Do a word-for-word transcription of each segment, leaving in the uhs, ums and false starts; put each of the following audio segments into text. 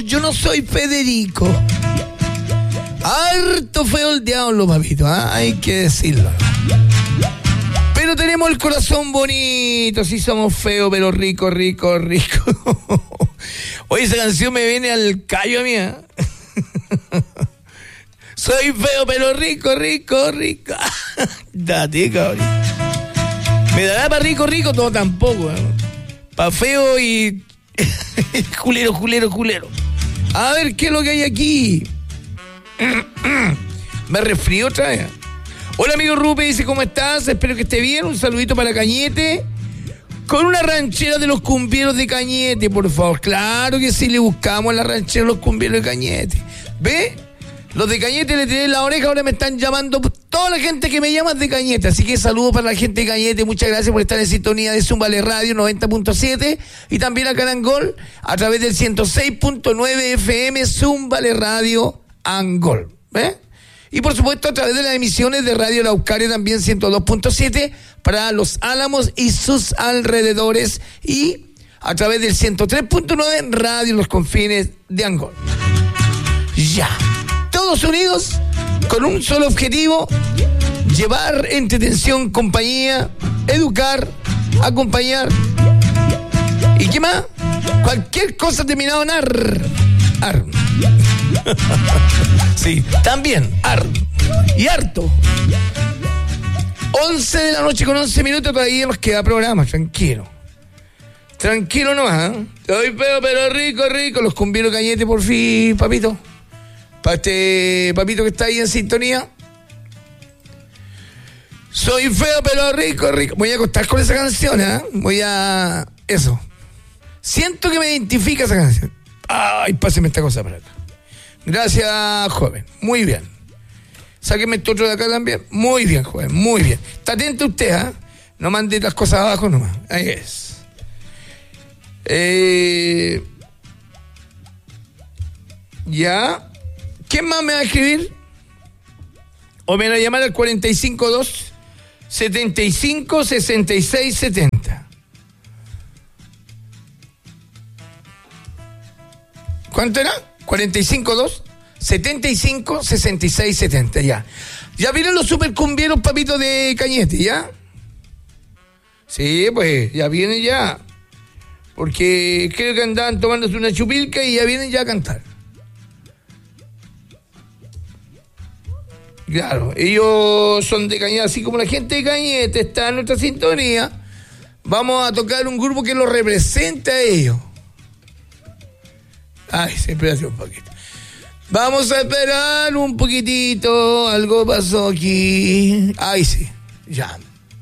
Yo no soy Federico. Harto feo el diablo, papito, ¿eh? Hay que decirlo. Pero tenemos el corazón bonito, sí somos feos, pero rico, rico, rico. Oye, esa canción me viene al callo, mía. Soy feo, pero rico, rico, rico. Date, cabrón. ¿Me dará para rico, rico? Todo tampoco, ¿eh? Para feo y... culero, culero, culero. A ver, ¿qué es lo que hay aquí? Me resfrío otra vez. Hola, amigo Rupe, dice, ¿cómo estás? Espero que esté bien. Un saludito para Cañete. Con una ranchera de los cumbieros de Cañete, por favor. Claro que sí, le buscamos la ranchera de los cumbieros de Cañete. ¿Ve? Los de Cañete le tiré la oreja, ahora me están llamando toda la gente que me llama de Cañete. Así que saludos para la gente de Cañete. Muchas gracias por estar en sintonía de Zúmbale Radio noventa punto siete y también acá en Angol a través del ciento seis punto nueve F M Zúmbale Radio Angol. ¿Eh? Y por supuesto a través de las emisiones de Radio La Eucaria también ciento dos punto siete para Los Álamos y sus alrededores y a través del ciento tres punto nueve Radio Los Confines de Angol. Ya. Todos unidos con un solo objetivo: llevar entretención, compañía, educar, acompañar. ¿Y qué más? Cualquier cosa terminado en ar. Ar. Sí, también ar. Y harto. once de la noche con once minutos, todavía nos queda programa, tranquilo. Tranquilo nomás, ¿eh? Estoy feo pero rico, rico. Los cumbieros Cañete por fin, papito. Para este papito que está ahí en sintonía. Soy feo pero rico, rico. Voy a acostar con esa canción, ¿eh? Voy a... Eso. Siento que me identifica esa canción. Ay, páseme esta cosa para acá. Gracias, joven. Muy bien. Sáqueme este otro de acá también. Muy bien, joven. Muy bien. Está atento usted, ¿eh? No mande las cosas abajo nomás. Ahí es. Eh... Ya... ¿Quién más me va a escribir? O me van a llamar al cuarenta y cinco dos, setenta y cinco, sesenta y seis, setenta. ¿Cuánto era? cuarenta y cinco dos, setenta y cinco, sesenta y seis, setenta, ya. ¿Ya vieron los supercumbieros, papitos de Cañete, ya? Sí, pues, ya vienen ya. Porque creo que andaban tomándose una chupilca y ya vienen ya a cantar. Claro, ellos son de Cañete, así como la gente de Cañete está en nuestra sintonía. Vamos a tocar un grupo que los representa a ellos. Ay, se espera un poquito. Vamos a esperar un poquitito, algo pasó aquí. Ay, sí, ya.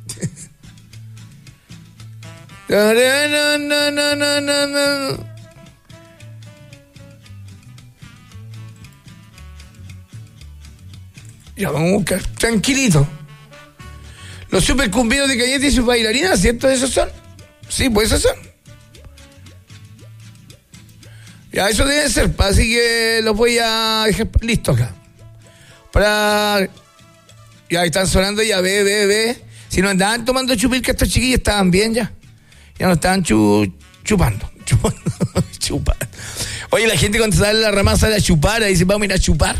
No, no, no, no, no, no. Ya, vamos a buscar, tranquilito. Los supercumbieros de Cañete y sus bailarinas, ¿cierto? ¿Esos son? Sí, pues esos son. Ya, eso debe ser, así que los voy a dejar listo acá. Para... Ya están sonando, ya, ve, ve, ve. Si no andaban tomando chupilca, estos chiquillos estaban bien ya. Ya no estaban chu... chupando. Chupando. Chupando. Oye, la gente cuando sale la rama sale a chupar, ahí dice, vamos a ir a chupar.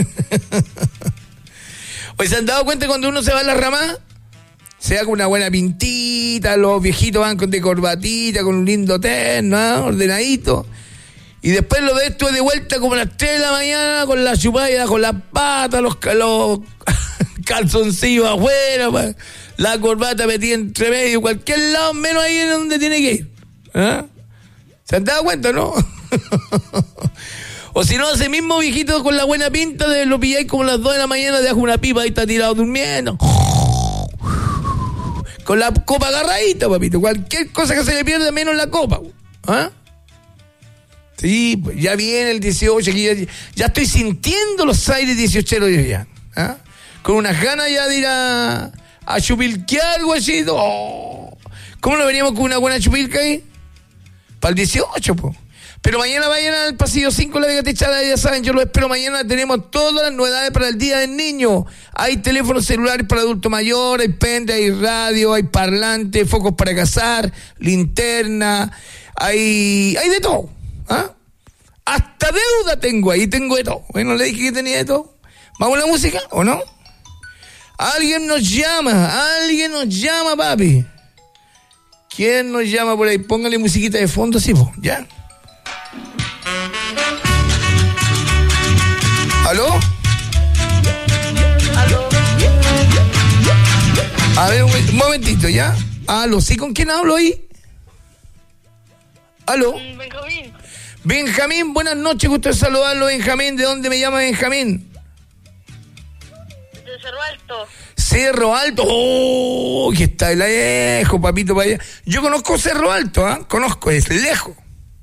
Oye, ¿se han dado cuenta cuando uno se va a la rama? Se da con una buena pintita, los viejitos van con de corbatita, con un lindo terno, ¿eh? Ordenadito. Y después lo ves tú de vuelta como a las tres de la mañana con la chupada, con las patas, los, los calzoncillos afuera, la corbata metida entre medio, cualquier lado, menos ahí en donde tiene que ir. ¿Eh? ¿Se han dado cuenta, no? O si no, ese mismo viejito con la buena pinta, de lo pilláis como a las dos de la mañana, deja una pipa y está tirado durmiendo. Con la copa agarradita, papito. Cualquier cosa que se le pierde, menos la copa. ¿Ah? Sí, pues ya viene el dieciocho, aquí ya, ya estoy sintiendo los aires dieciocheros ya. ¿Ah? Con unas ganas ya de ir a, a chupilquear, guachito. Oh. ¿Cómo lo veníamos con una buena chupilca ahí? Para el dieciocho, pues. Pero mañana vayan al pasillo cinco, la Vega Techada, ya saben, yo lo espero mañana. Tenemos todas las novedades para el Día del Niño. Hay teléfonos celulares para adulto mayor, hay pende, hay radio, hay parlante, focos para cazar, linterna, hay, hay de todo. ¿Ah? Hasta deuda tengo ahí, tengo de todo. Bueno, le dije que tenía de todo. ¿Vamos a la música o no? Alguien nos llama, alguien nos llama, papi. ¿Quién nos llama por ahí? Póngale musiquita de fondo, sí, po, ¿ya? ¿Aló? ¿Aló? A ver, un momentito, ¿ya? ¿Aló? ¿Sí? ¿Con quién hablo ahí? ¿Aló? Benjamín. Benjamín, buenas noches, gusto de saludarlo, Benjamín. ¿De dónde me llama Benjamín? De Cerro Alto. Cerro Alto, oh, que está de lejos, papito, para allá. Yo conozco Cerro Alto, ¿ah? ¿eh? Conozco, es lejos.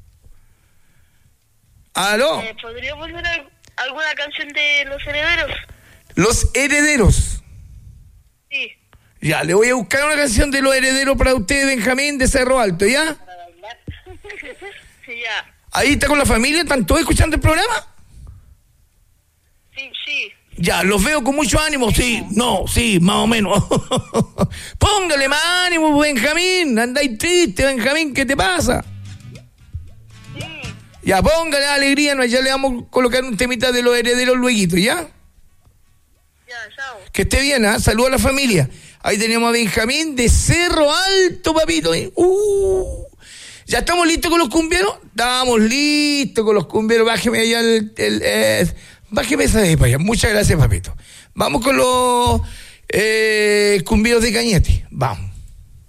¿Aló? Eh, ¿Podría poner al- alguna canción de Los Herederos? Los Herederos. Sí. Ya, le voy a buscar una canción de Los Herederos para usted, Benjamín, de Cerro Alto, ¿ya? Para bailar. Ya. Ahí está con la familia, ¿están todos escuchando el programa? Sí, sí. Ya, los veo con mucho ánimo, sí, no, sí, más o menos. Póngale más ánimo, Benjamín, andáis triste, Benjamín, ¿qué te pasa? Sí. Ya, póngale alegría, no, ya le vamos a colocar un temita de Los Herederos lueguito, ¿ya? Ya, chao. Que esté bien, ¿ah? ¿eh? Saludos a la familia. Ahí tenemos a Benjamín de Cerro Alto, papito. ¿eh? Uh. ¿Ya estamos listos con los cumbieros? Estamos listos con los cumbieros. Bájeme allá el... el eh, bájeme esa de ahí para allá. Muchas gracias, papito. Vamos con los eh, cumbieros de Cañete. Vamos.